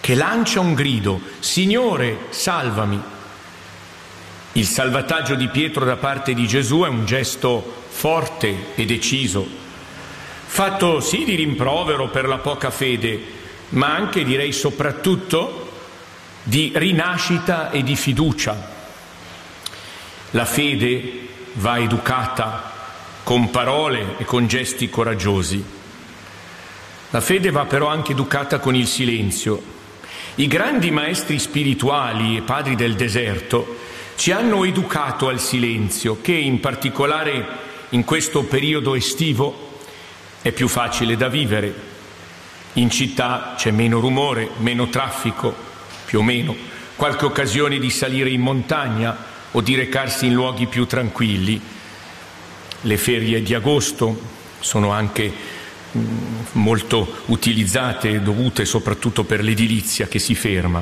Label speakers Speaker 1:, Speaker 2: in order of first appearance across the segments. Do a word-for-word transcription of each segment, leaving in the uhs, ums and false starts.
Speaker 1: che lancia un grido: Signore, salvami. Il salvataggio di Pietro da parte di Gesù è un gesto forte e deciso, fatto sì di rimprovero per la poca fede, ma anche, direi soprattutto, di rinascita e di fiducia. La fede va educata con parole e con gesti coraggiosi. La fede va però anche educata con il silenzio. I grandi maestri spirituali e padri del deserto ci hanno educato al silenzio, che in particolare in questo periodo estivo è più facile da vivere. In città c'è meno rumore, meno traffico, più o meno, qualche occasione di salire in montagna o di recarsi in luoghi più tranquilli. Le ferie di agosto sono anche mh, molto utilizzate e dovute soprattutto per l'edilizia che si ferma.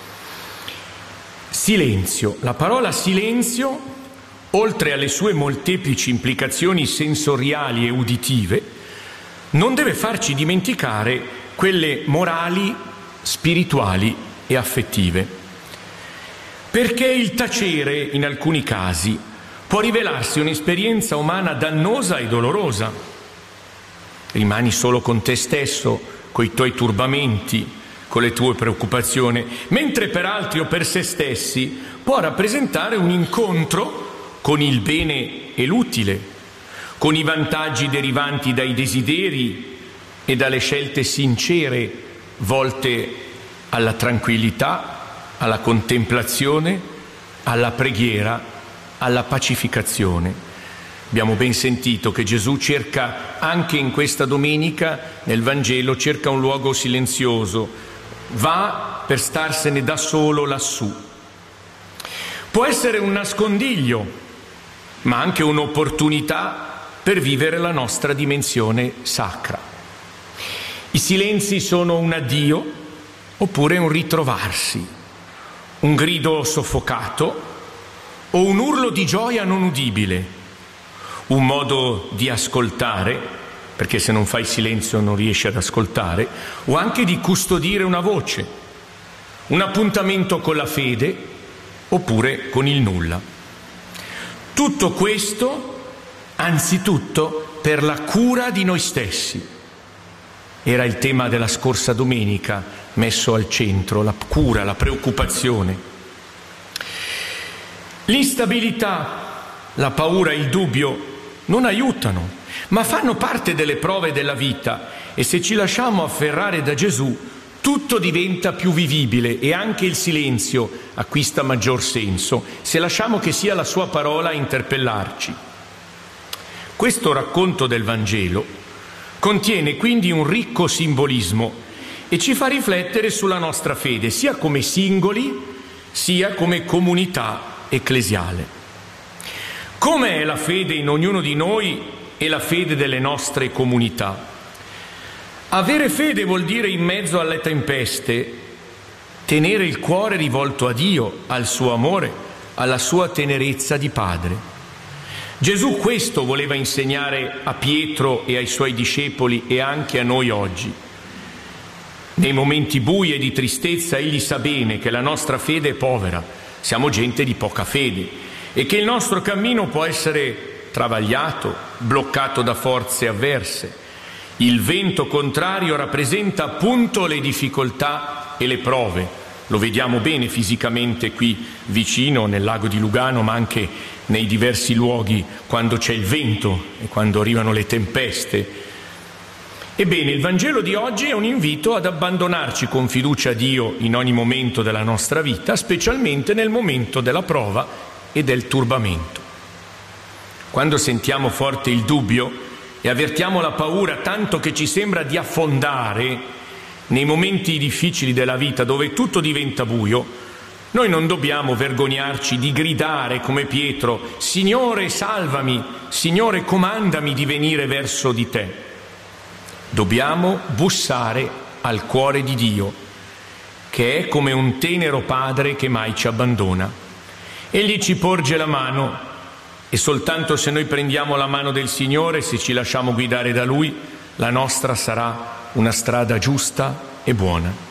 Speaker 1: Silenzio. La parola silenzio, oltre alle sue molteplici implicazioni sensoriali e uditive, non deve farci dimenticare quelle morali, spirituali e affettive. Perché il tacere, in alcuni casi, può rivelarsi un'esperienza umana dannosa e dolorosa. Rimani solo con te stesso, coi tuoi turbamenti, con le tue preoccupazioni, mentre per altri o per se stessi può rappresentare un incontro con il bene e l'utile, con i vantaggi derivanti dai desideri e dalle scelte sincere volte alla tranquillità, alla contemplazione, alla preghiera, alla pacificazione. Abbiamo ben sentito che Gesù cerca anche in questa domenica, nel Vangelo, cerca un luogo silenzioso, va per starsene da solo lassù. Può essere un nascondiglio, ma anche un'opportunità per vivere la nostra dimensione sacra. I silenzi sono un addio oppure un ritrovarsi, un grido soffocato o un urlo di gioia non udibile, un modo di ascoltare, perché se non fai silenzio non riesci ad ascoltare, o anche di custodire una voce, un appuntamento con la fede oppure con il nulla. Tutto questo, anzitutto, per la cura di noi stessi. Era il tema della scorsa domenica, messo al centro, la cura, la preoccupazione. L'instabilità, la paura, il dubbio non aiutano, ma fanno parte delle prove della vita, e se ci lasciamo afferrare da Gesù, tutto diventa più vivibile e anche il silenzio acquista maggior senso, se lasciamo che sia la sua parola a interpellarci. Questo racconto del Vangelo contiene quindi un ricco simbolismo e ci fa riflettere sulla nostra fede, sia come singoli, sia come comunità ecclesiale. Come è la fede in ognuno di noi e la fede delle nostre comunità? Avere fede vuol dire, in mezzo alle tempeste, tenere il cuore rivolto a Dio, al suo amore, alla sua tenerezza di Padre. Gesù questo voleva insegnare a Pietro e ai suoi discepoli e anche a noi oggi. Nei momenti bui e di tristezza egli sa bene che la nostra fede è povera, siamo gente di poca fede e che il nostro cammino può essere travagliato, bloccato da forze avverse. Il vento contrario rappresenta appunto le difficoltà e le prove. Lo vediamo bene fisicamente qui vicino nel lago di Lugano, ma anche nei diversi luoghi quando c'è il vento e quando arrivano le tempeste. Ebbene, il Vangelo di oggi è un invito ad abbandonarci con fiducia a Dio in ogni momento della nostra vita, specialmente nel momento della prova e del turbamento. Quando sentiamo forte il dubbio e avvertiamo la paura tanto che ci sembra di affondare nei momenti difficili della vita dove tutto diventa buio, noi non dobbiamo vergognarci di gridare come Pietro: Signore, salvami, Signore, comandami di venire verso di te. Dobbiamo bussare al cuore di Dio, che è come un tenero padre che mai ci abbandona. Egli ci porge la mano e soltanto se noi prendiamo la mano del Signore, se ci lasciamo guidare da Lui, la nostra sarà una strada giusta e buona.